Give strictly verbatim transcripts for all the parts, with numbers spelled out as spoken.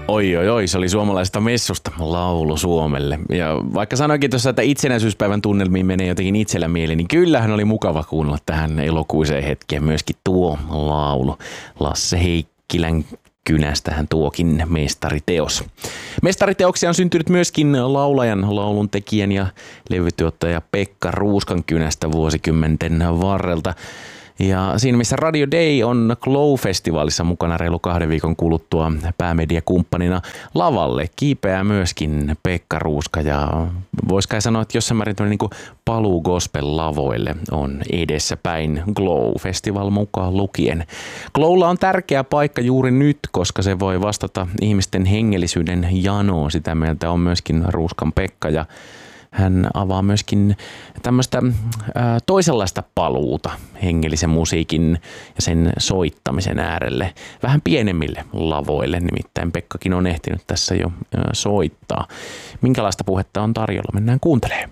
Oi, oi, oi, se oli suomalaisesta messusta laulu Suomelle. Ja vaikka sanoinkin tuossa, että itsenäisyyspäivän tunnelmiin menee jotenkin itsellä mieli, niin kyllähän oli mukava kuunnella tähän elokuiseen hetkeen myöskin tuo laulu. Lasse Heikkilän kynästähän tuokin mestariteos. Mestariteoksia on syntynyt myöskin laulajan, laulun tekijän ja levytuottaja Pekka Ruuskan kynästä vuosikymmenten varrelta. Ja siinä missä Radio Day on Glow-festivaalissa mukana reilu kahden viikon kuluttua päämediakumppanina lavalle, kiipeää myöskin Pekka Ruuska. Ja vois kai sanoa, että jossain määrin tämmöinen niin kuin paluu gospel-lavoille on edessäpäin Glow-festival mukaan lukien. Glowlla on tärkeä paikka juuri nyt, koska se voi vastata ihmisten hengellisyyden janoon. Sitä mieltä on myöskin Ruuskan Pekka ja hän avaa myöskin tämmöistä ää, toisenlaista paluuta hengellisen musiikin ja sen soittamisen äärelle vähän pienemmille lavoille. Nimittäin Pekkakin on ehtinyt tässä jo ää, soittaa. Minkälaista puhetta on tarjolla? Mennään kuuntelemaan.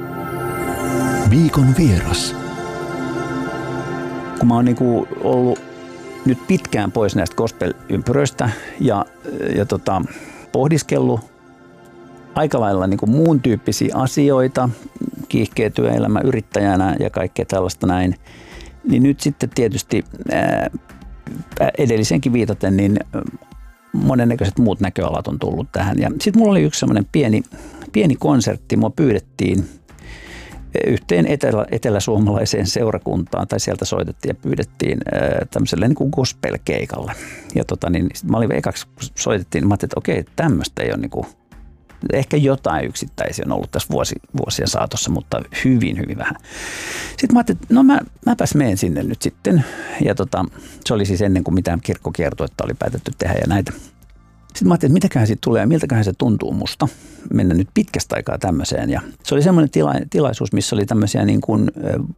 Viikon vieras. Kun mä oon niinku ollut nyt pitkään pois näistä gospel-ympyröistä ja, ja tota, pohdiskellut aika lailla niin kuin muun tyyppisiä asioita, kiihkeä työelämä yrittäjänä ja kaikkea tällaista näin, niin nyt sitten tietysti ää, edellisenkin viitaten, niin monennäköiset muut näköalat on tullut tähän. Ja sitten mulla oli yksi semmoinen pieni, pieni konsertti, mua pyydettiin yhteen etelä, eteläsuomalaiseen seurakuntaan, tai sieltä soitettiin ja pyydettiin ää, tämmöiselle niin kuin gospel-keikalle. Ja tota, niin, mä olin ekaksi, kun soitettiin, niin mä ajattelin, että okei, tämmöistä ei ole niin kuin ehkä jotain yksittäisiä on ollut tässä vuosi, vuosien saatossa, mutta hyvin, hyvin vähän. Sitten mä ajattelin, että no mä, mäpäs menen sinne nyt sitten. Ja tota, se oli siis ennen kuin mitään kirkkokiertuetta oli päätetty tehdä ja näitä. Sitten mä ajattelin, että mitäköhän siitä tulee ja miltäköhän se tuntuu musta mennä nyt pitkästä aikaa tämmöiseen. Ja se oli semmoinen tila, tilaisuus, missä oli tämmöisiä niin kuin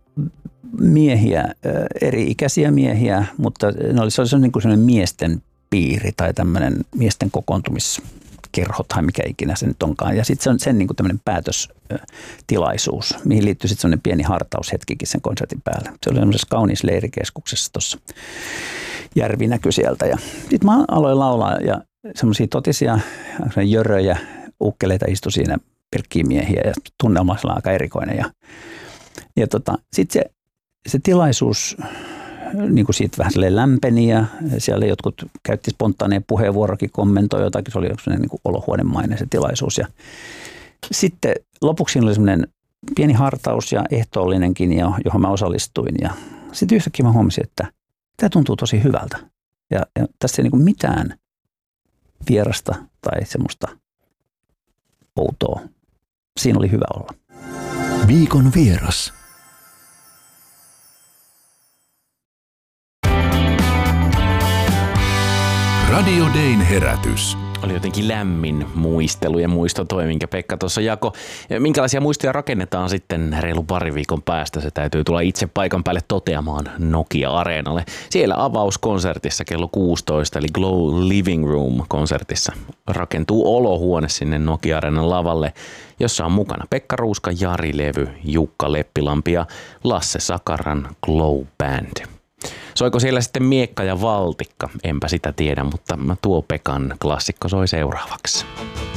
miehiä, eri-ikäisiä miehiä, mutta ne oli, se oli semmoinen, niin semmoinen miesten piiri tai tämmöinen miesten kokoontumis kerho tai mikä ikinä se nyt onkaan. Ja sitten se on sen niin kuin tämmöinen päätöstilaisuus, mihin liittyy sitten semmoinen pieni hartaushetkikin sen konsertin päälle. Se oli semmoisessa kauniissa leirikeskuksessa tuossa. Järvi näkyi sieltä. Ja sitten mä aloin laulaa ja semmoisia totisia jöröjä, ukkeleita istui siinä, pelkkiä miehiä ja tunnelma oli aika erikoinen. Ja, ja tota, sitten se, se tilaisuus niin kuin siitä vähän lämpeni ja siellä jotkut käytti spontaaneja puheenvuorokin, kommentoi jotakin. Se oli joku niin kuin olohuonemainen se tilaisuus. Ja sitten lopuksi oli semmoinen pieni hartaus ja ehtoollinenkin, johon mä osallistuin. Ja sitten yhtäkkiä mä huomasin, että tämä tuntuu tosi hyvältä. Ja, ja tässä ei niin kuin mitään vierasta tai semmoista outoa. Siinä oli hyvä olla. Viikon vieras. Radio Dayn herätys. Oli jotenkin lämmin muistelu ja muistotoi, minkä Pekka tuossa jako. Minkälaisia muistoja rakennetaan sitten reilu pari viikon päästä? Se täytyy tulla itse paikan päälle toteamaan Nokia-areenalle. Siellä avauskonsertissa kello kuusitoista, eli Glow Living Room-konsertissa rakentuu olohuone sinne Nokia-areenan lavalle, jossa on mukana Pekka Ruuska, Jari Levy, Jukka Leppilampi ja Lasse Sakaran Glow Band. Soiko siellä sitten Miekka ja Valtikka? Enpä sitä tiedä, mutta tuo Pekan klassikko soi seuraavaksi.